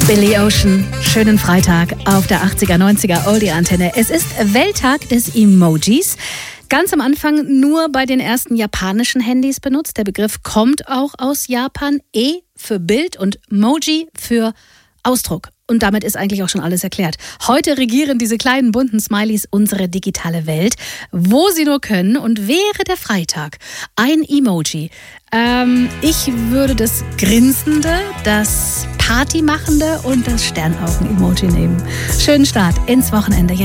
Billy Ocean, schönen Freitag auf der 80er, 90er Oldie-Antenne. Es ist Welttag des Emojis. Ganz am Anfang nur bei den ersten japanischen Handys benutzt. Der Begriff kommt auch aus Japan. E für Bild und Moji für Ausdruck. Und damit ist eigentlich auch schon alles erklärt. Heute regieren diese kleinen bunten Smileys unsere digitale Welt, wo sie nur können. Und wäre der Freitag ein Emoji. Ich würde das Grinsende, das Partymachende und das Sternaugen-Emoji nehmen. Schönen Start ins Wochenende.